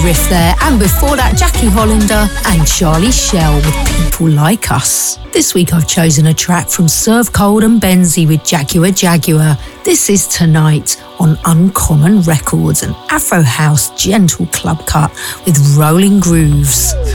riff there. And before that, Jackie Hollander and Charlie Shell with People Like Us. This week I've chosen a track from Serve Cold and Benzie with Jaguar Jaguar. This is Tonight on Uncommon Records, an Afro House gentle club cut with rolling grooves.